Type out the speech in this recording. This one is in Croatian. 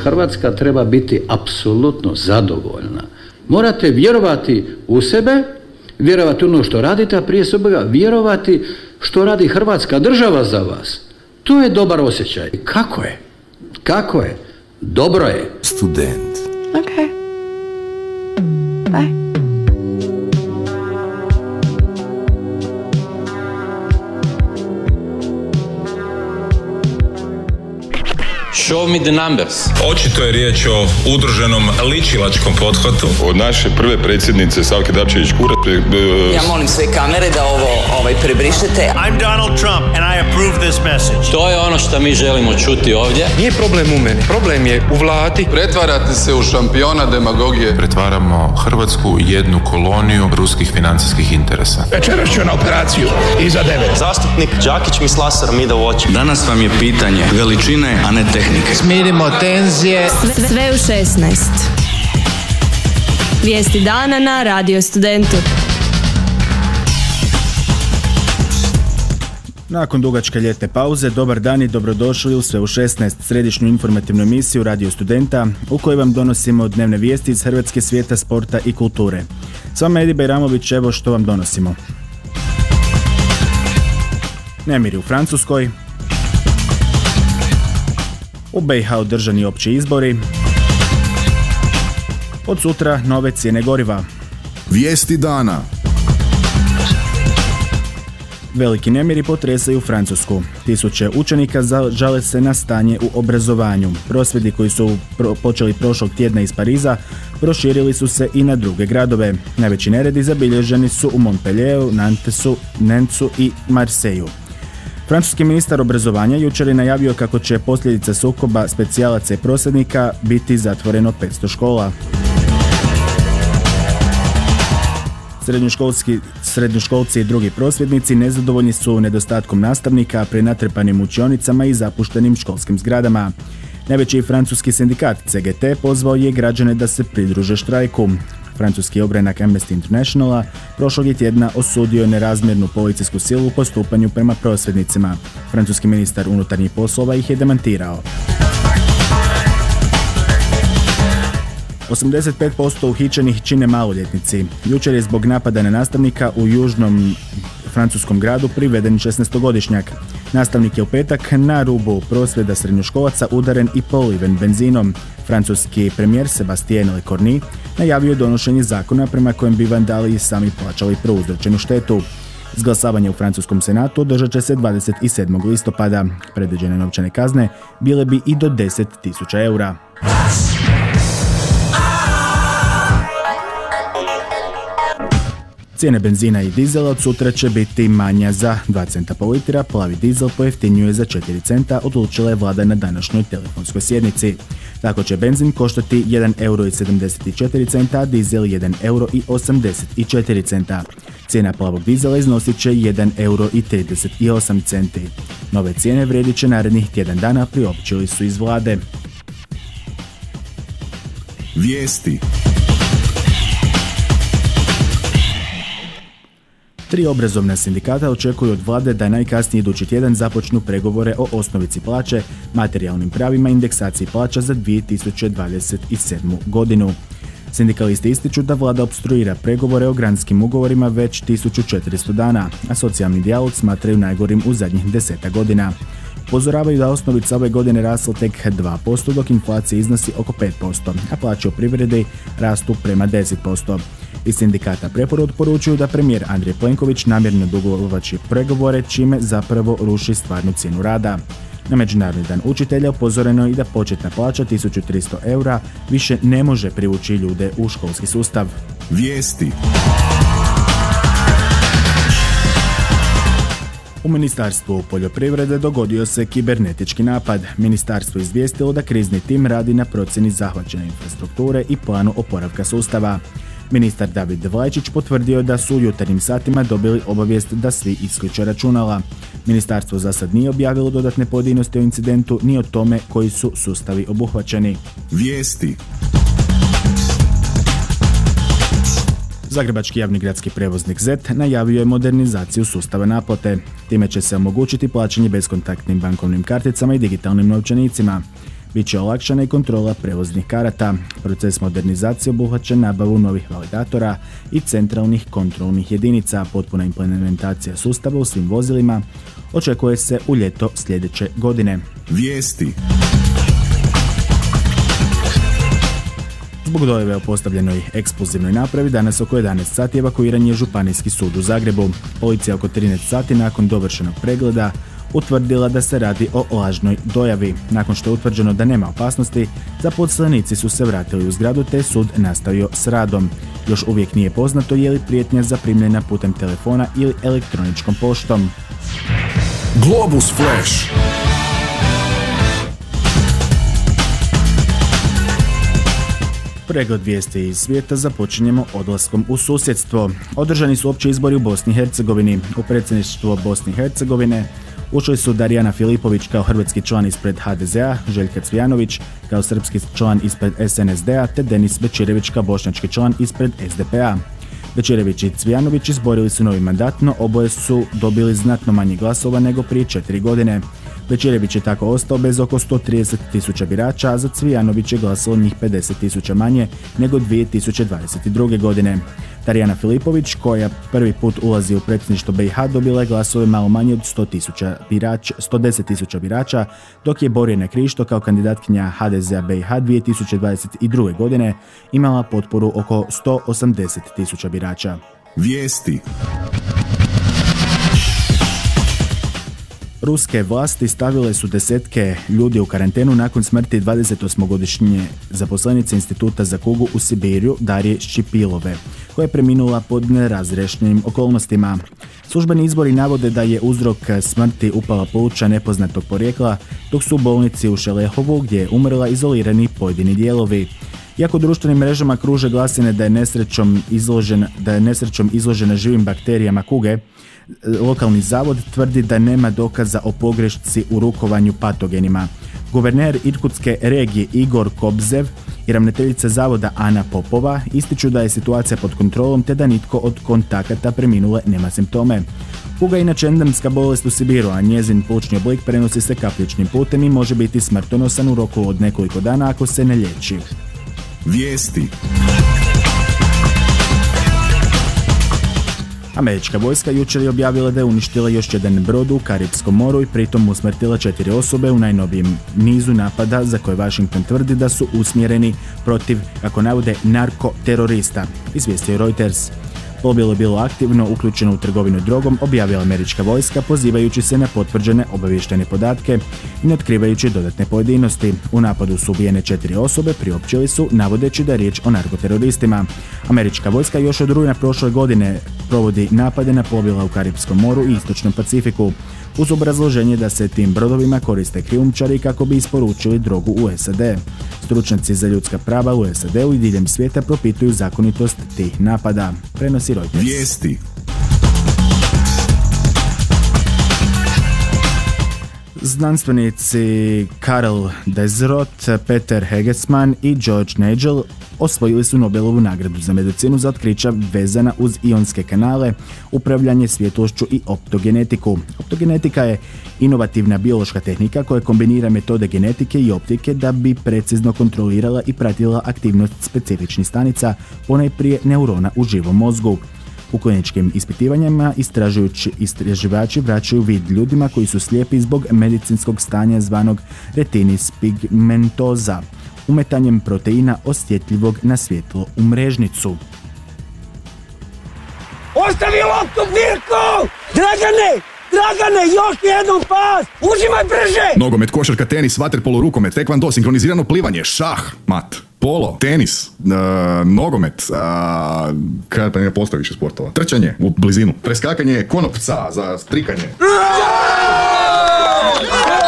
Hrvatska treba biti apsolutno zadovoljna. Morate vjerovati u sebe, vjerovati u ono što radite, a prije svega vjerovati što radi Hrvatska država za vas. To je dobar osjećaj. Kako je? Kako je? Dobro je. Student. Okay. Bye. Show me the numbers. Očito je riječ o udruženom ličilačkom pothvatu. Od naše prve predsjednice Savke Dabčević-Kurat. Ja molim sve kamere da ovo prebrišete. I'm Donald Trump and I approve this message. To je ono što mi želimo čuti ovdje. Nije problem u meni, problem je u vladi. Pretvarate se u šampiona demagogije. Pretvaramo Hrvatsku u jednu koloniju ruskih financijskih interesa. Večeras ću na operaciju iza 9. Zastupnik Đakić mi s laserom ide u oči. Danas vam je pitanje veličine, a ne tehnike. Smirimo tenzije. Sve u 16. Vijesti dana na Radio Studentu. Nakon dugačke ljetne pauze, dobar dan i dobrodošli u Sve u 16, središnju informativnu emisiju Radio Studenta, u kojoj vam donosimo dnevne vijesti iz Hrvatske, svijeta, sporta i kulture. S vama Edi Bajramović, evo što vam donosimo. Nemiri u Francuskoj. U BiH održani opći izbori. Od sutra nove cijene goriva. Vijesti dana. Veliki nemiri potresaju Francusku. Tisuće učenika žale se na stanje u obrazovanju. Prosvjedi koji su počeli prošlog tjedna iz proširili su se i na druge gradove. Najveći neredi zabilježeni su u Montpellieru, Nantesu i Marseilleu. Francuski ministar obrazovanja jučer je najavio kako će posljedica sukoba specijalaca i prosvjednika biti zatvoreno 500 škola. Srednjoškolci i drugi prosvjednici nezadovoljni su nedostatkom nastavnika, prenatrpanim učionicama i zapuštenim školskim zgradama. Najveći francuski sindikat CGT pozvao je građane da se pridruže štrajku. Francuski ogranak Amnesty Internationala prošlog je tjedna osudio nerazmjernu policijsku silu u postupanju prema prosvjednicima. Francuski ministar unutarnjih poslova ih je demantirao. 85% uhićenih čine maloljetnici. Jučer je zbog napada na nastavnika u južnom francuskom gradu priveden 16-godišnjak. Nastavnik je u petak na rubu prosvjeda srednjoškolaca udaren i poliven benzinom. Francuski premijer Sébastien Lecornu najavio donošenje zakona prema kojem bi vandali sami plaćali prouzročenu štetu. Izglasavanje u francuskom senatu održat će se 27. listopada. Predviđene novčane kazne bile bi i do 10.000 eura. Cijene benzina i dizela od sutra će biti manja za 2 centa po litra, plavi dizel pojeftinjuje za 4 centa, odlučila je vlada na današnjoj telefonskoj sjednici. Tako će benzin koštati 1,74 euro, a dizel 1,84 euro. Cijena plavog dizela iznosit će 1,38 euro. Nove cijene vrijedit će narednih tjedan dana, priopćili su iz vlade. Vijesti. 3 obrazovna sindikata očekuju od vlade da najkasnije idući tjedan započnu pregovore o osnovici plaće, materijalnim pravima i indeksaciji plaća za 2027. godinu. Sindikalisti ističu da vlada opstruira pregovore o granskim ugovorima već 1400 dana, a socijalni dijalog smatraju najgorim u zadnjih 10 godina. Upozoravaju da osnovica ove godine rasla tek 2%, dok inflacija iznosi oko 5%, a plaće u privredi rastu prema 10%. Iz sindikata poručuju da premijer Andrej Plenković namjerno odugovlači pregovore, čime zapravo ruši stvarnu cijenu rada. Na Međunarodni dan učitelja upozoreno je i da početna plaća 1300 eura više ne može privući ljude u školski sustav. Vijesti. U Ministarstvu poljoprivrede dogodio se kibernetički napad. Ministarstvo je izvijestilo da krizni tim radi na procjeni zahvaćene infrastrukture i planu oporavka sustava. Ministar David Vlajčić potvrdio da su u jutarnjim satima dobili obavijest da svi isključe računala. Ministarstvo za sad nije objavilo dodatne pojedinosti o incidentu ni o tome koji su sustavi obuhvaćeni. Vijesti. Zagrebački javni gradski prijevoznik ZET najavio je modernizaciju sustava naplate. Time će se omogućiti plaćanje bezkontaktnim bankovnim karticama i digitalnim novčanicima. Biće olakšana i kontrola prevoznih karata. Proces modernizacije obuhvaća nabavu novih validatora i centralnih kontrolnih jedinica. Potpuna implementacija sustava u svim vozilima očekuje se u ljeto sljedeće godine. Vijesti. Zbog dojave o postavljenoj eksplozivnoj napravi danas oko 11 sati evakuiran je Županijski sud u Zagrebu. Policija oko 13 sati nakon dovršenog pregleda utvrdila da se radi o lažnoj dojavi. Nakon što je utvrđeno da nema opasnosti, zaposlenici su se vratili u zgradu te sud nastavio s radom. Još uvijek nije poznato je li prijetnja zaprimljena putem telefona ili elektroničkom poštom. Globus Flash. Pregled vijesti iz svijeta započinjemo odlaskom u susjedstvo. Održani su opći izbori u Bosni i Hercegovini. U predsjedništvo Bosne i Hercegovine ušli su Darijana Filipović kao hrvatski član ispred HDZ-a, Željka Cvijanović kao srpski član ispred SNSD-a te Denis Bećirević kao bošnjački član ispred SDP-a. Bećirević i Cvijanović izborili su novi mandat, no oboje su dobili znatno manje glasova nego prije 4 godine. Bećirević je tako ostao bez oko 130.000 birača, a za Cvijanović je glasalo njih 50.000 manje nego 2022. godine. Darijana Filipović, koja prvi put ulazi u predsjedništvo BiH, dobila je glasove malo manje od 110.000 birača, dok je Borjana Krišto kao kandidatkinja HDZ-a BiH 2022. godine imala potporu oko 180.000 birača. Vijesti. Ruske vlasti stavile su desetke ljudi u karantenu nakon smrti 28-godišnje zaposlenice Instituta za kugu u Sibiriju Darije Ščipilove, koja je preminula pod nerazrešenim okolnostima. Službeni izbori navode da je uzrok smrti upala pluća nepoznatog porijekla, dok su u bolnici u Šelehovu, gdje je umrla, izolirani pojedini dijelovi. Iako društvenim mrežama kruže glasine da je nesrećom izložena živim bakterijama kuge, lokalni zavod tvrdi da nema dokaza o pogrešci u rukovanju patogenima. Guverner Irkutske regije Igor Kobzev i ravnateljica zavoda Ana Popova ističu da je situacija pod kontrolom te da nitko od kontakata preminule nema simptome. Kuga je inače endemska bolest u Sibiru, a njezin plućni oblik prenosi se kapljičnim putem i može biti smrtonosan u roku od nekoliko dana ako se ne liječi. Vijesti. Američka vojska jučer je objavila da je uništila još jedan brod u Karipskom moru i pritom usmrtila 4 osobe u najnovijem nizu napada za koje Washington tvrdi da su usmjereni protiv, kako navode, narkoterorista, izvijestio Reuters. Plovilo je bilo aktivno uključeno u trgovinu drogom, objavila američka vojska pozivajući se na potvrđene obavještene podatke i ne otkrivajući dodatne pojedinosti. U napadu su ubijene 4 osobe, priopćili su navodeći da je riječ o narkoteroristima. Američka vojska još od rujna prošle godine provodi napade na plovila u Karipskom moru i Istočnom Pacifiku, uz obrazloženje da se tim brodovima koriste krijumčari kako bi isporučili drogu u SAD. Stručnjaci za ljudska prava u SAD-u i diljem svijeta propituju zakonitost tih napada, prenosi Reuters. Vijesti. Znanstvenici Karl Desrot, Peter Hegesman i George Nagel osvojili su Nobelovu nagradu za medicinu za otkrića vezana uz ionske kanale, upravljanje svjetlošću i optogenetiku. Optogenetika je inovativna biološka tehnika koja kombinira metode genetike i optike da bi precizno kontrolirala i pratila aktivnost specifičnih stanica, ponajprije neurona u živom mozgu. U kliničkim ispitivanjima istraživači vraćaju vid ljudima koji su slijepi zbog medicinskog stanja zvanog retinis pigmentosa, umetanjem proteina osjetljivog na svjetlo u mrežnicu. Ostavi loptu, Mirko! Dragane, još jednom pas! Užimaj brže! Nogomet, košarka, tenis, vaterpolo, rukomet, tekvando, sinkronizirano plivanje, šah, mat, polo, tenis, nogomet, kada pa ne postoji više sportova, trčanje u blizinu, preskakanje konopca za strikanje.